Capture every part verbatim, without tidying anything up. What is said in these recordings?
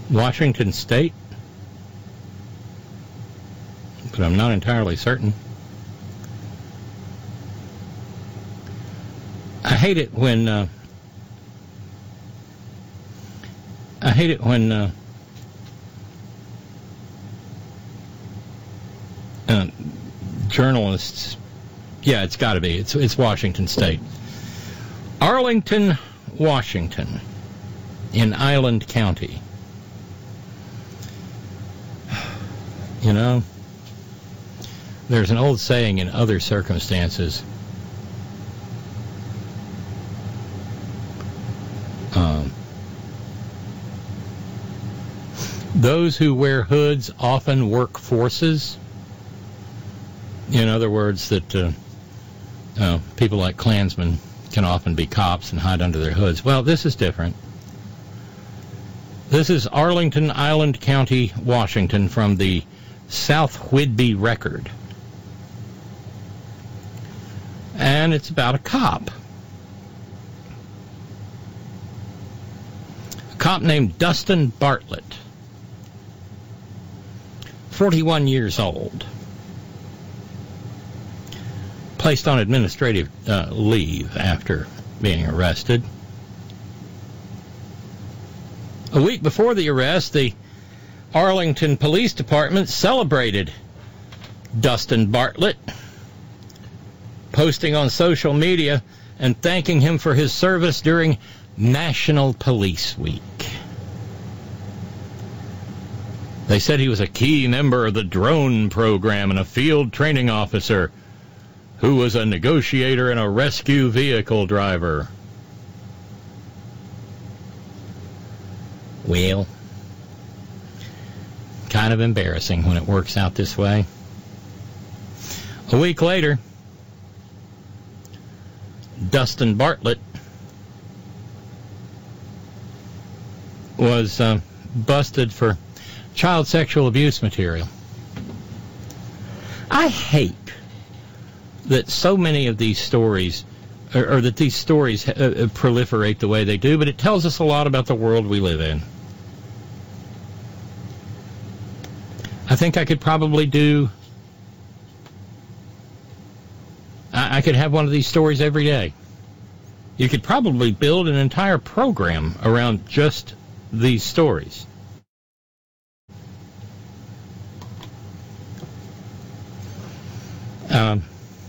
Washington State, but I'm not entirely certain. I hate it when uh, I hate it when uh, uh, journalists. Yeah, it's got to be. It's it's Washington State, Arlington, Washington, in Island County. You know, there's an old saying in other circumstances. Um, those who wear hoods often work forces. In other words, that uh, uh, people like Klansmen can often be cops and hide under their hoods. Well, this is different. This is Arlington, Island County, Washington, from the South Whidbey Record. And it's about a cop. A cop named Dustin Bartlett, forty-one years old, placed on administrative uh, leave after being arrested. A week before the arrest, the Arlington Police Department celebrated Dustin Bartlett, posting on social media and thanking him for his service during National Police Week. They said he was a key member of the drone program and a field training officer who was a negotiator and a rescue vehicle driver. Well, kind of embarrassing when it works out this way. A week later, Dustin Bartlett was uh, busted for child sexual abuse material. I hate that so many of these stories, or, or that these stories uh, proliferate the way they do, but it tells us a lot about the world we live in. I think I could probably do, I, I could have one of these stories every day. You could probably build an entire program around just these stories. Um,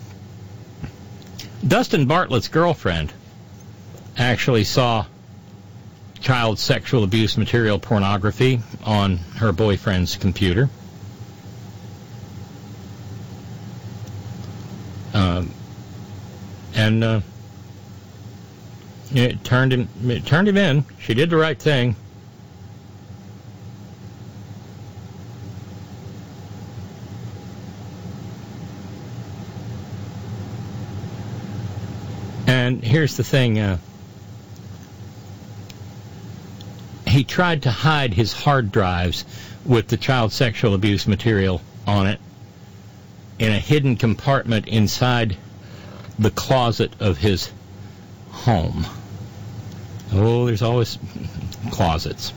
Dustin Bartlett's girlfriend actually saw child sexual abuse material pornography on her boyfriend's computer. Um, and uh, it turned him. It turned him in. She did the right thing. And here's the thing. Uh, he tried to hide his hard drives with the child sexual abuse material on it in a hidden compartment inside the closet of his home. Oh, there's always closets.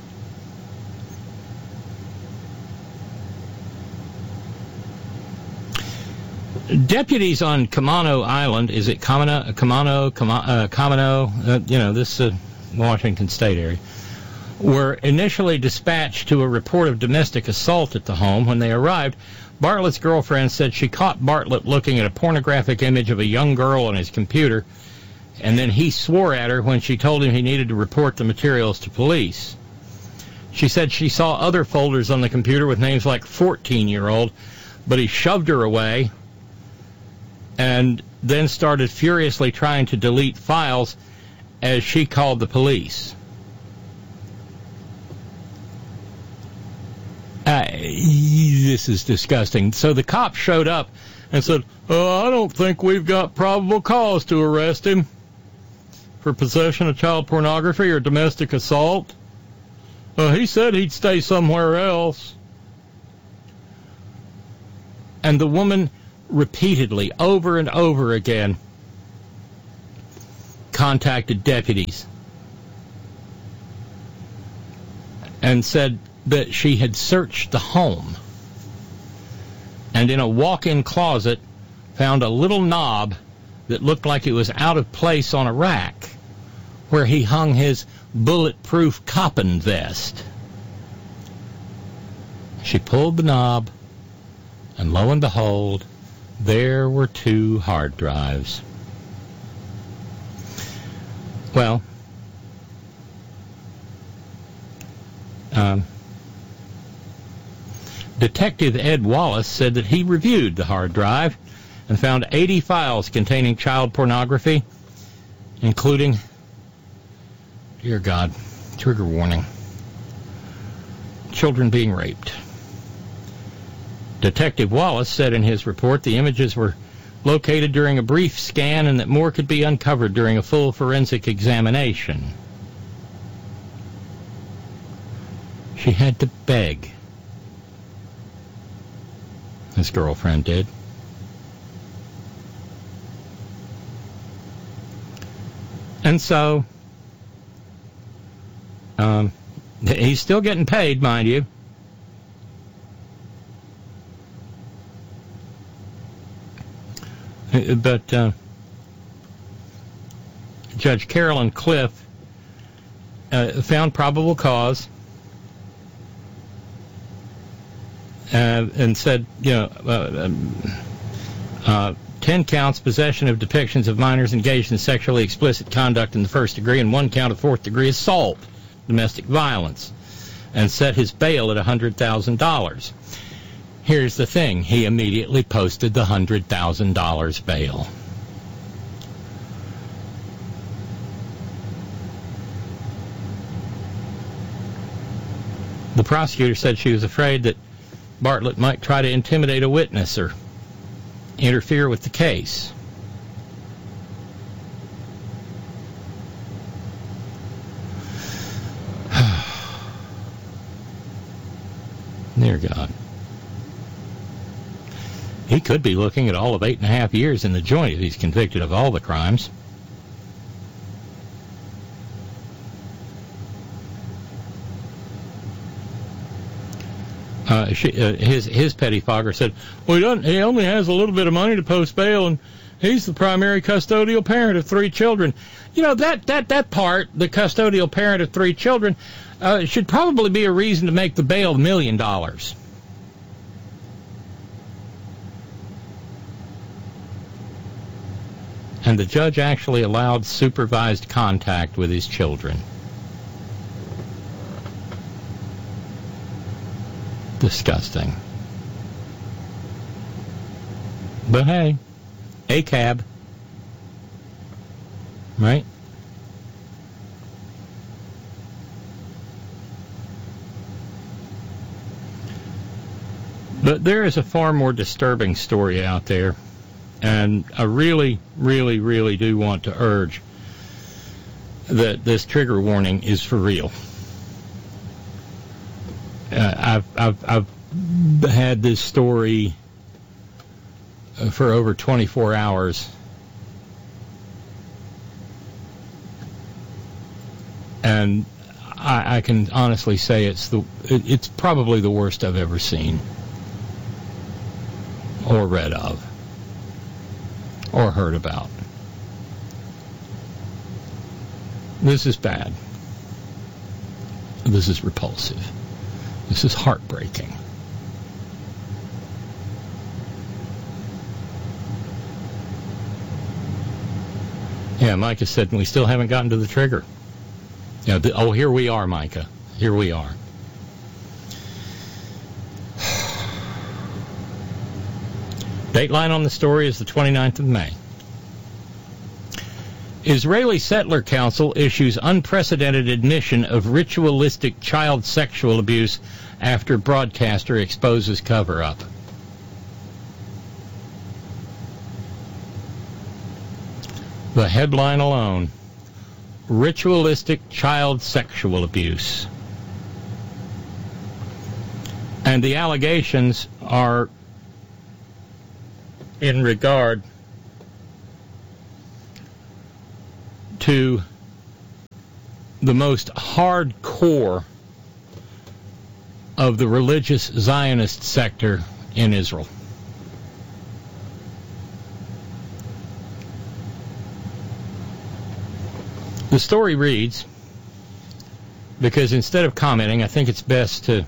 Deputies on Kamano Island, is it Kamano, Kamano, Kamano, uh, Kamano uh, you know, this uh, Washington State area, were initially dispatched to a report of domestic assault at the home. When they arrived, Bartlett's girlfriend said she caught Bartlett looking at a pornographic image of a young girl on his computer, and then he swore at her when she told him he needed to report the materials to police. She said she saw other folders on the computer with names like fourteen-year-old, but he shoved her away and then started furiously trying to delete files as she called the police. Uh, this is disgusting. So the cops showed up and said, oh, I don't think we've got probable cause to arrest him for possession of child pornography or domestic assault. Uh, he said he'd stay somewhere else. And the woman repeatedly, over and over again, contacted deputies and said that she had searched the home and in a walk-in closet found a little knob that looked like it was out of place on a rack where he hung his bulletproof Coppin vest. She pulled the knob, and lo and behold, there were two hard drives. Well, um, Detective Ed Wallace said that he reviewed the hard drive and found eighty files containing child pornography, including, dear God, trigger warning, children being raped. Detective Wallace said in his report the images were located during a brief scan and that more could be uncovered during a full forensic examination. She had to beg. His girlfriend did. And so, um, he's still getting paid, mind you. But uh, Judge Carolyn Cliff uh, found probable cause uh, and said, you know, uh, uh, ten counts, possession of depictions of minors engaged in sexually explicit conduct in the first degree, and one count of fourth degree assault, domestic violence, and set his bail at one hundred thousand dollars. Here's the thing. He immediately posted the one hundred thousand dollars bail. The prosecutor said she was afraid that Bartlett might try to intimidate a witness or interfere with the case. Dear God. He could be looking at all of eight and a half years in the joint if he's convicted of all the crimes. Uh, she, uh, his his pettifogger said, "Well, he doesn't. He only has a little bit of money to post bail, and he's the primary custodial parent of three children." You know, that that that part, the custodial parent of three children, uh, should probably be a reason to make the bail a million dollars. And the judge actually allowed supervised contact with his children. Disgusting. But hey, A C A B. Right? But there is a far more disturbing story out there. And I really, really, really do want to urge that this trigger warning is for real. Uh, I've, I've, I've had this story for over twenty-four hours. And I, I can honestly say it's the it, it's probably the worst I've ever seen or read of. Or heard about. This is bad. This is repulsive. This is heartbreaking. Yeah, Micah said, we still haven't gotten to the trigger. Yeah, th- oh, here we are, Micah. Here we are. Dateline on the story is the twenty-ninth of May. Israeli Settler Council issues unprecedented admission of ritualistic child sexual abuse after broadcaster exposes cover-up. The headline alone, ritualistic child sexual abuse. And the allegations are in regard to the most hardcore of the religious Zionist sector in Israel. The story reads, because instead of commenting, I think it's best to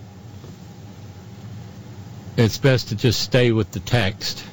it's best to just stay with the text.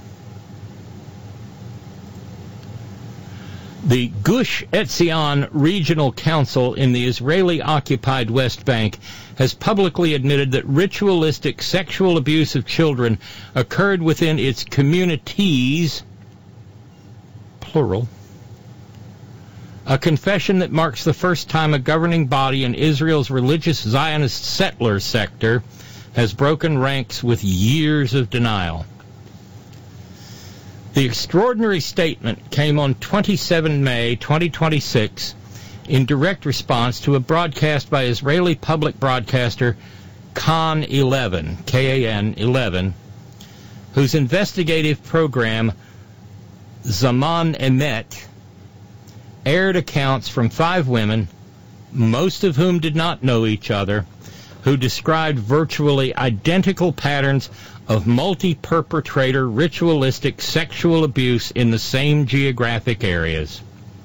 The Gush Etzion Regional Council in the Israeli-occupied West Bank has publicly admitted that ritualistic sexual abuse of children occurred within its communities, plural, a confession that marks the first time a governing body in Israel's religious Zionist settler sector has broken ranks with years of denial. The extraordinary statement came on the twenty-seventh of May, twenty twenty-six, in direct response to a broadcast by Israeli public broadcaster Kan eleven, K A N eleven, whose investigative program Zaman Emet aired accounts from five women, most of whom did not know each other, who described virtually identical patterns of multi-perpetrator ritualistic sexual abuse in the same geographic areas.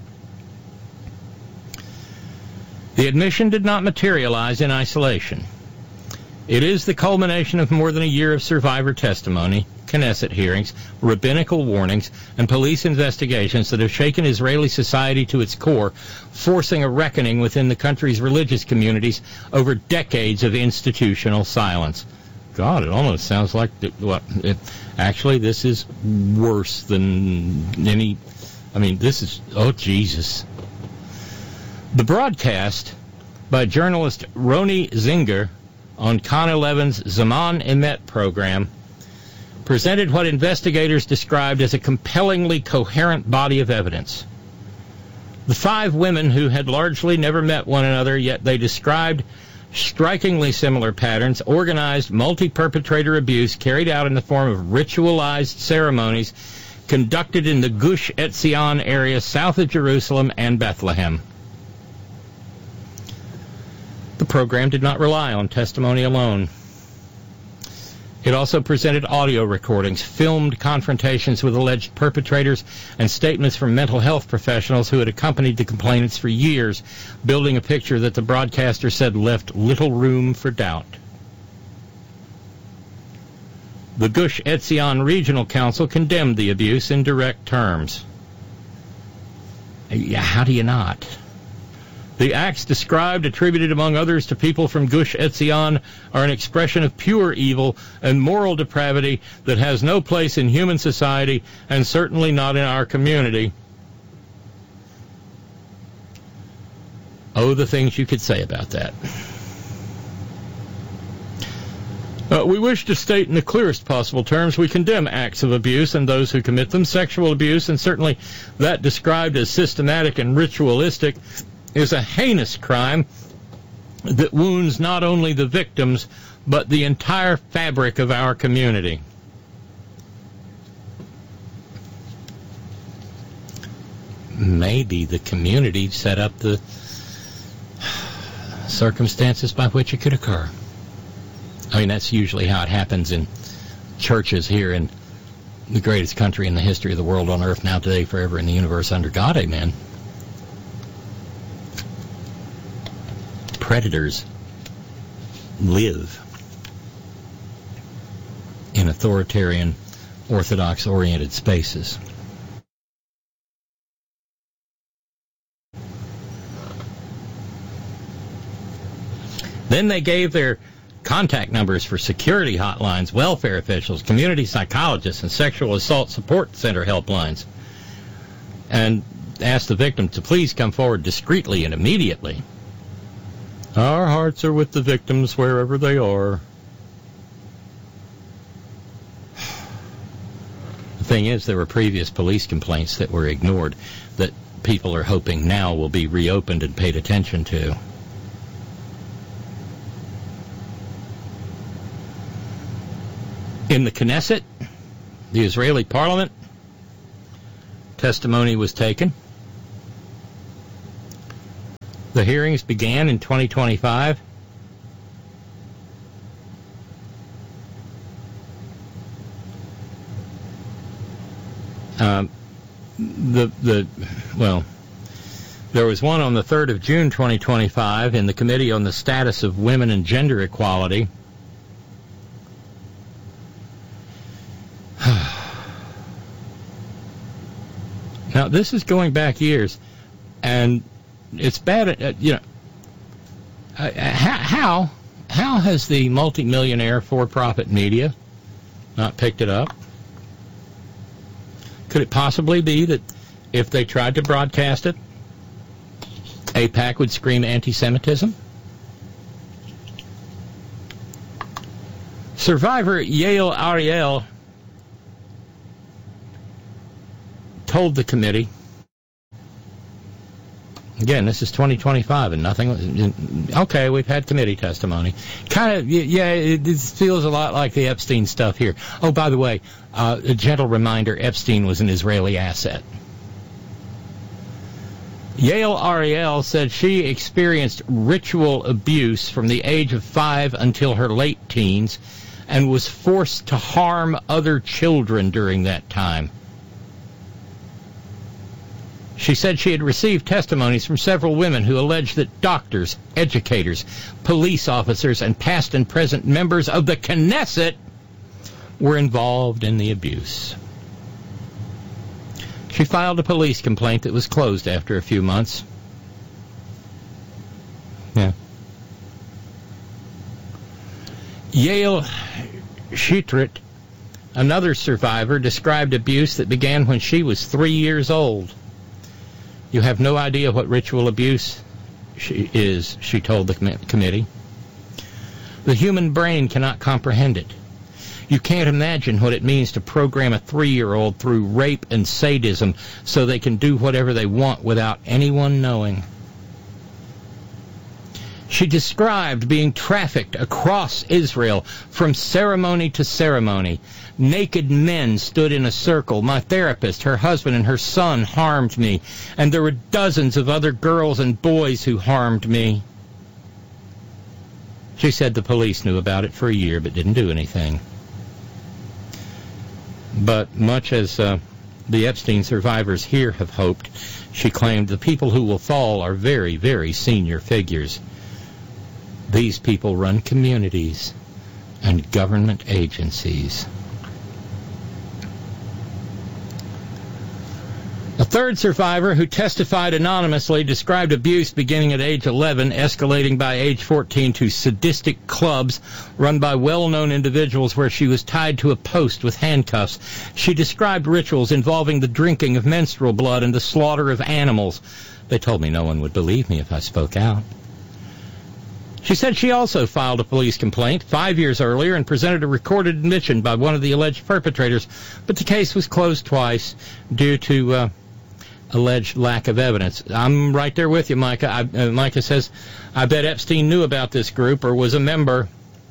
The admission did not materialize in isolation. It is the culmination of more than a year of survivor testimony, Knesset hearings, rabbinical warnings, and police investigations that have shaken Israeli society to its core, forcing a reckoning within the country's religious communities over decades of institutional silence. God, it almost sounds like, the, well, it, actually, this is worse than any, I mean, this is, oh, Jesus. The broadcast by journalist Roni Zinger on Kan eleven's Zaman Emet program presented what investigators described as a compellingly coherent body of evidence. The five women who had largely never met one another, yet they described strikingly similar patterns, organized multi-perpetrator abuse carried out in the form of ritualized ceremonies conducted in the Gush Etzion area south of Jerusalem and Bethlehem. The program did not rely on testimony alone. It also presented audio recordings, filmed confrontations with alleged perpetrators, and statements from mental health professionals who had accompanied the complainants for years, building a picture that the broadcaster said left little room for doubt. The Gush Etzion Regional Council condemned the abuse in direct terms. Yeah, how do you not? The acts described, attributed among others to people from Gush Etzion, are an expression of pure evil and moral depravity that has no place in human society and certainly not in our community. Oh, the things you could say about that. Uh, we wish to state in the clearest possible terms we condemn acts of abuse and those who commit them. Sexual abuse, and certainly that described as systematic and ritualistic, is a heinous crime that wounds not only the victims, but the entire fabric of our community. Maybe the community set up the circumstances by which it could occur. I mean, that's usually how it happens in churches here in the greatest country in the history of the world, on earth, now, today, forever, in the universe, under God, amen. Predators live in authoritarian, orthodox-oriented spaces. Then they gave their contact numbers for security hotlines, welfare officials, community psychologists, and sexual assault support center helplines, and asked the victim to please come forward discreetly and immediately. Our hearts are with the victims wherever they are. The thing is, there were previous police complaints that were ignored that people are hoping now will be reopened and paid attention to. In the Knesset, the Israeli parliament, testimony was taken. The hearings began in twenty twenty-five. Um, the the well, there was one on the third of June, twenty twenty-five, in the Committee on the Status of Women and Gender Equality. Now, this is going back years, and it's bad. Uh, you know, uh, how how has the multimillionaire for-profit media not picked it up? Could it possibly be that if they tried to broadcast it, AIPAC would scream anti-Semitism? Survivor Yael Ariel told the committee, again, this is twenty twenty-five and nothing, okay, we've had committee testimony. Kind of, yeah, it, it feels a lot like the Epstein stuff here. Oh, by the way, uh, a gentle reminder, Epstein was an Israeli asset. Yael Ariel said she experienced ritual abuse from the age of five until her late teens and was forced to harm other children during that time. She said she had received testimonies from several women who alleged that doctors, educators, police officers, and past and present members of the Knesset were involved in the abuse. She filed a police complaint that was closed after a few months. Yeah. Yael Shitrit, another survivor, described abuse that began when she was three years old. You have no idea what ritual abuse she is, she told the com- committee. The human brain cannot comprehend it. You can't imagine what it means to program a three-year-old through rape and sadism so they can do whatever they want without anyone knowing. She described being trafficked across Israel from ceremony to ceremony. Naked men stood in a circle. My therapist, her husband, and her son harmed me. And there were dozens of other girls and boys who harmed me. She said the police knew about it for a year but didn't do anything. But much as uh, the Epstein survivors here have hoped, she claimed the people who will fall are very, very senior figures. These people run communities and government agencies. A third survivor who testified anonymously described abuse beginning at age eleven, escalating by age fourteen to sadistic clubs run by well-known individuals where she was tied to a post with handcuffs. She described rituals involving the drinking of menstrual blood and the slaughter of animals. They told me no one would believe me if I spoke out. She said she also filed a police complaint five years earlier and presented a recorded admission by one of the alleged perpetrators, but the case was closed twice due to uh, alleged lack of evidence. I'm right there with you, Micah. I, uh, Micah says, I bet Epstein knew about this group or was a member.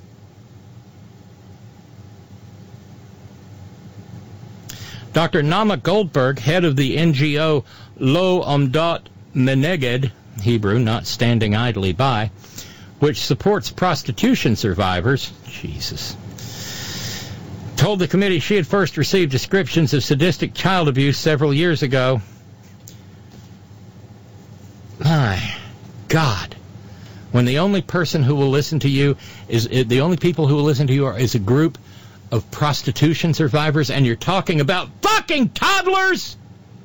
Doctor Nama Goldberg, head of the N G O Lo Omdot Meneged, Hebrew, not standing idly by, which supports prostitution survivors, Jesus, told the committee she had first received descriptions of sadistic child abuse several years ago. My God. When the only person who will listen to you is, the only people who will listen to you are, is a group of prostitution survivors, and you're talking about fucking toddlers?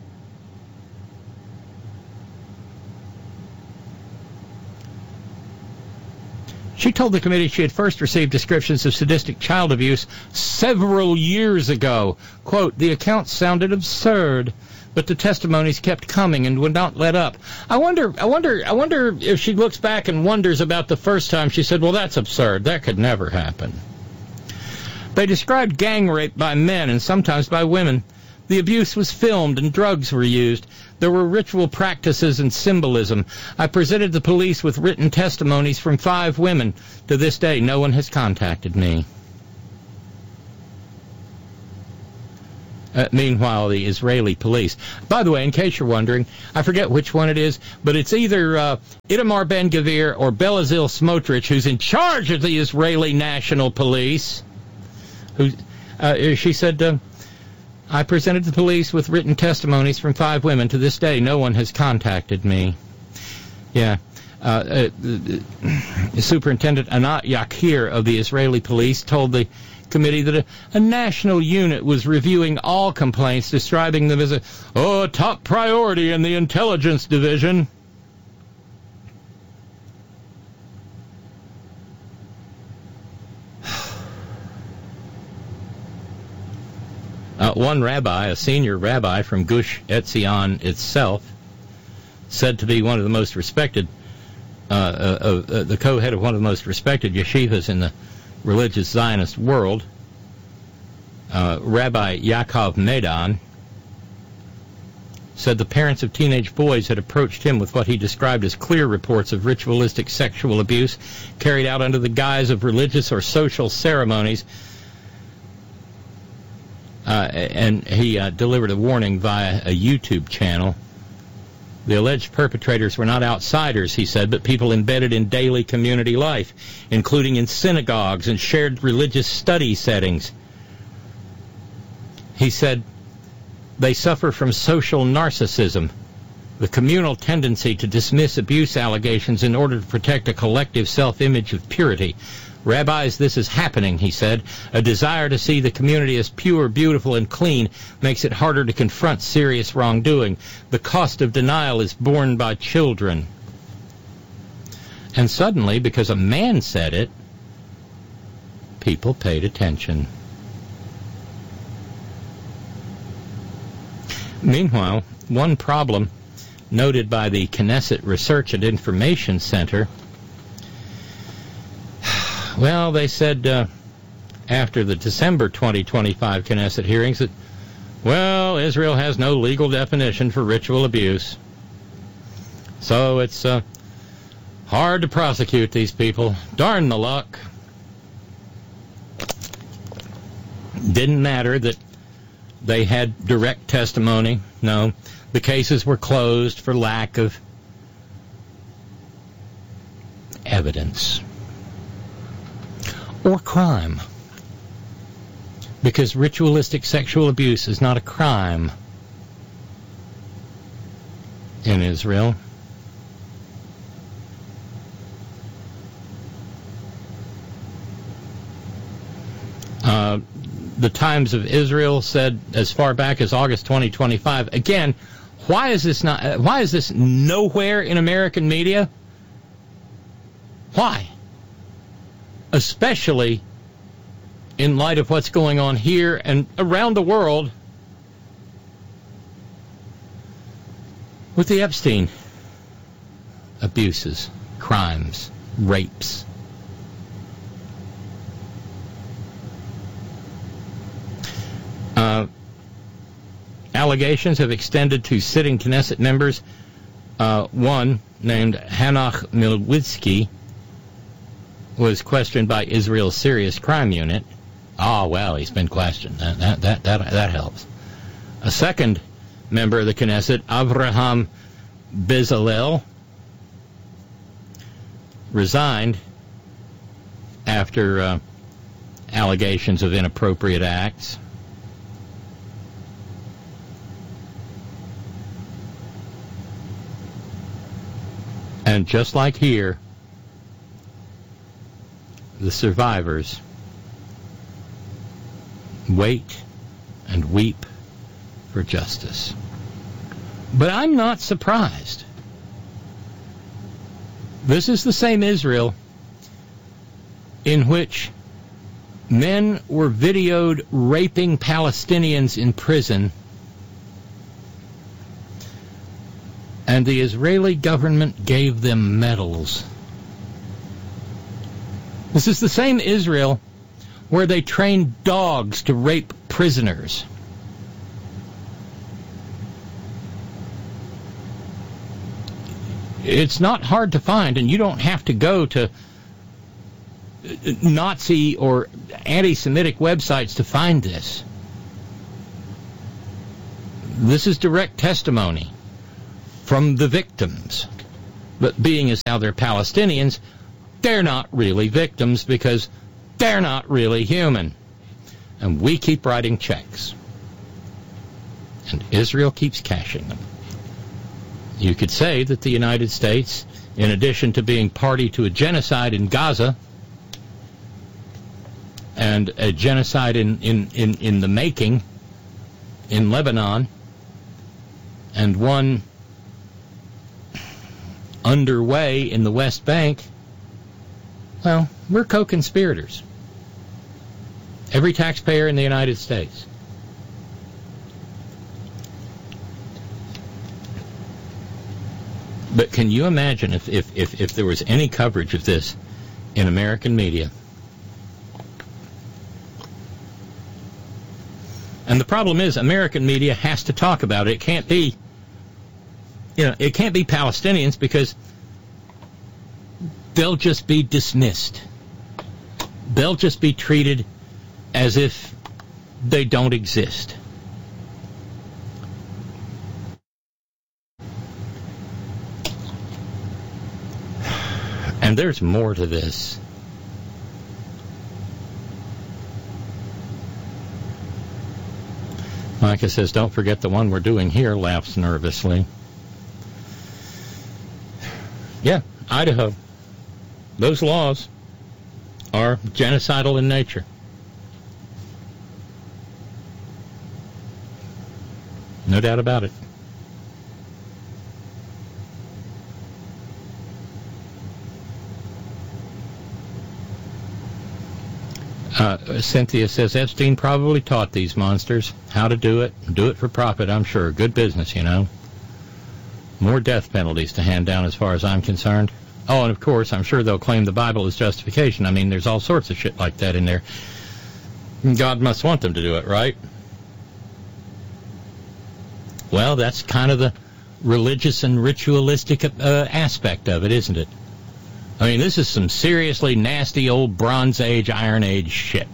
She told the committee she had first received descriptions of sadistic child abuse several years ago. Quote, the accounts sounded absurd, but the testimonies kept coming and would not let up. I wonder, I wonder, I wonder if she looks back and wonders about the first time she said, well, that's absurd. That could never happen. They described gang rape by men and sometimes by women. The abuse was filmed and drugs were used. There were ritual practices and symbolism. I presented the police with written testimonies from five women. To this day, no one has contacted me. Uh, meanwhile, the Israeli police. By the way, in case you're wondering, I forget which one it is, but it's either uh, Itamar Ben-Gvir or Bezalel Smotrich who's in charge of the Israeli National Police. Who, uh, she said... Uh, I presented the police with written testimonies from five women. To this day, no one has contacted me. Yeah. Uh, uh, Superintendent Anat Yakir of the Israeli police told the committee that a, a national unit was reviewing all complaints, describing them as a oh, top priority in the intelligence division. Uh, one rabbi, a senior rabbi from Gush Etzion itself, said to be one of the most respected, uh, uh, uh, the co-head of one of the most respected yeshivas in the religious Zionist world, uh, Rabbi Yaakov Medan, said the parents of teenage boys had approached him with what he described as clear reports of ritualistic sexual abuse carried out under the guise of religious or social ceremonies. Uh, and he uh, delivered a warning via a YouTube channel. The alleged perpetrators were not outsiders, he said, but people embedded in daily community life, including in synagogues and shared religious study settings. He said they suffer from social narcissism, the communal tendency to dismiss abuse allegations in order to protect a collective self-image of purity. Rabbis, this is happening, he said. A desire to see the community as pure, beautiful, and clean makes it harder to confront serious wrongdoing. The cost of denial is borne by children. And suddenly, because a man said it, people paid attention. Meanwhile, one problem noted by the Knesset Research and Information Center, well, they said uh, after the December twenty twenty-five Knesset hearings that, well, Israel has no legal definition for ritual abuse. So it's uh, hard to prosecute these people. Darn the luck. Didn't matter that they had direct testimony. No, the cases were closed for lack of evidence. Or crime. Because ritualistic sexual abuse is not a crime in Israel. Uh, the Times of Israel said as far back as August twenty twenty-five, again, why is this not, why is this nowhere in American media? Why? Especially in light of what's going on here and around the world with the Epstein abuses, crimes, rapes. Uh, allegations have extended to sitting Knesset members. Uh, one, named Hanach Milwitsky, was questioned by Israel's Serious Crime Unit. Oh, well, he's been questioned. That that that that, that helps. A second member of the Knesset, Avraham Bezalel, resigned after uh, allegations of inappropriate acts. And just like here, the survivors wait and weep for justice. But I'm not surprised. This is the same Israel in which men were videoed raping Palestinians in prison, and the Israeli government gave them medals. This is the same Israel where they trained dogs to rape prisoners. It's not hard to find, and you don't have to go to Nazi or anti-Semitic websites to find this. This is direct testimony from the victims. But being as how they're Palestinians, they're not really victims because they're not really human. And we keep writing checks. and Israel keeps cashing them. You could say that the United States, in addition to being party to a genocide in Gaza and a genocide in, in, in, in the making in Lebanon, and one underway in the West Bank, well, we're co-conspirators. Every taxpayer in the United States. But can you imagine if, if, if, if there was any coverage of this in American media? And the problem is, American media has to talk about it. It can't be, you know, it can't be Palestinians, because they'll just be dismissed. They'll just be treated as if they don't exist. And there's more to this. Micah says, don't forget the one we're doing here, laughs nervously. Yeah, Idaho. Those laws are genocidal in nature. No doubt about it. Uh, Cynthia says, Epstein probably taught these monsters how to do it. Do it for profit, I'm sure. Good business, you know. More death penalties to hand down as far as I'm concerned. Oh, and of course, I'm sure they'll claim the Bible as justification. I mean, there's all sorts of shit like that in there. God must want them to do it, right? Well, that's kind of the religious and ritualistic uh, aspect of it, isn't it? I mean, this is some seriously nasty old Bronze Age, Iron Age shit.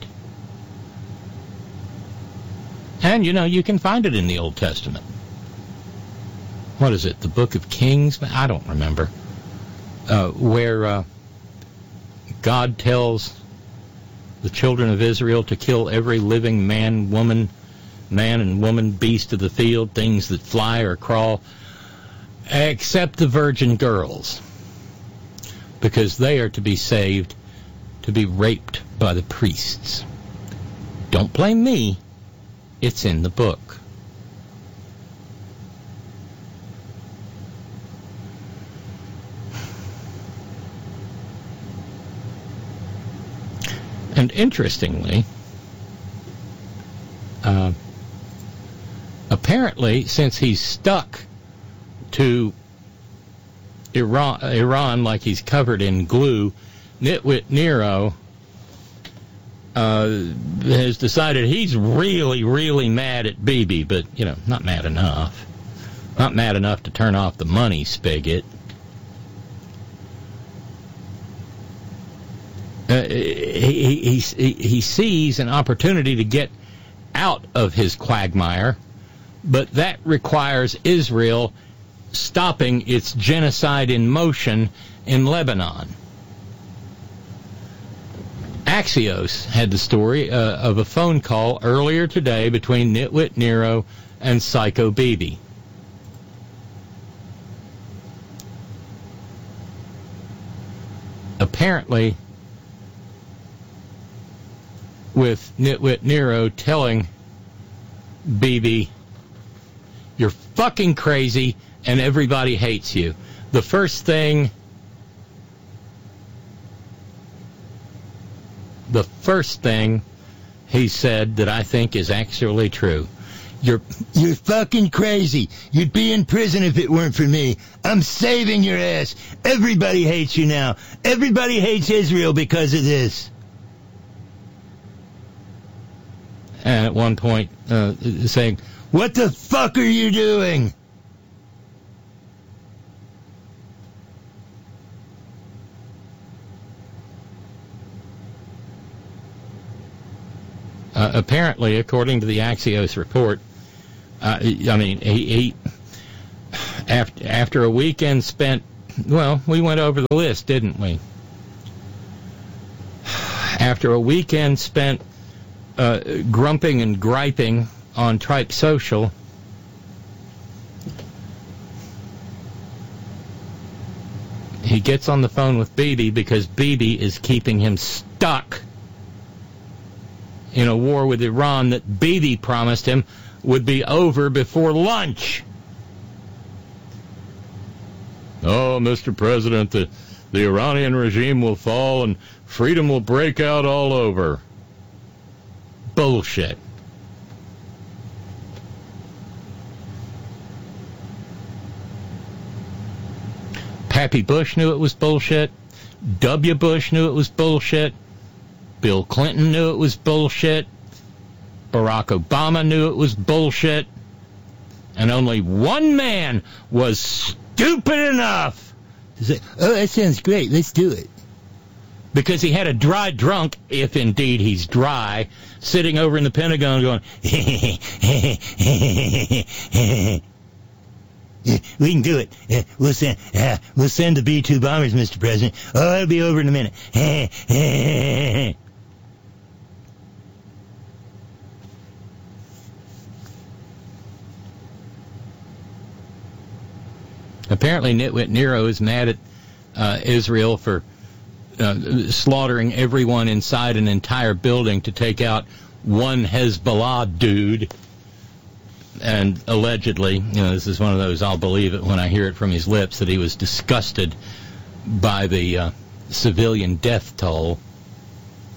And, you know, you can find it in the Old Testament. What is it, the Book of Kings? I don't remember. Uh, where uh, God tells the children of Israel to kill every living man, woman, man and woman, beast of the field, things that fly or crawl, except the virgin girls, because they are to be saved, to be raped by the priests. Don't blame me. It's in the book. And interestingly, uh, apparently, since he's stuck to Iran, Iran like he's covered in glue, Nitwit Nero uh, has decided he's really, really mad at Bibi, but, you know, not mad enough. Not mad enough to turn off the money spigot. Uh, he, he, he, he sees an opportunity to get out of his quagmire, but that requires Israel stopping its genocide in motion in Lebanon. Axios had the story uh, of a phone call earlier today between Nitwit Nero and Psycho Bibi. Apparently, with Nitwit Nero telling Bibi, you're fucking crazy and everybody hates you. The first thing, the first thing he said that I think is actually true. You're, you're fucking crazy. You'd be in prison if it weren't for me. I'm saving your ass. Everybody hates you now. Everybody hates Israel because of this. And at one point, uh, saying, what the fuck are you doing? Uh, apparently, according to the Axios report, uh, I mean, he, he after, after a weekend spent, well, we went over the list, didn't we? After a weekend spent uh, grumping and griping on Tripe Social, gets on the phone with Bibi because Bibi is keeping him stuck in a war with Iran that Bibi promised him would be over before lunch. Oh, Mister President, the, the Iranian regime will fall and freedom will break out all over. Bullshit. Pappy Bush knew it was bullshit. W. Bush knew it was bullshit. Bill Clinton knew it was bullshit. Barack Obama knew it was bullshit. And only one man was stupid enough to say, oh, that sounds great, let's do it. Because he had a dry drunk, if indeed he's dry, sitting over in the Pentagon going, we can do it. Uh, we'll send uh, we'll send the B two bombers, Mister President. Oh, it'll be over in a minute. Apparently, Nitwit Nero is mad at uh, Israel for uh, slaughtering everyone inside an entire building to take out one Hezbollah dude. And allegedly, you know, this is one of those, I'll believe it when I hear it from his lips, that he was disgusted by the uh, civilian death toll.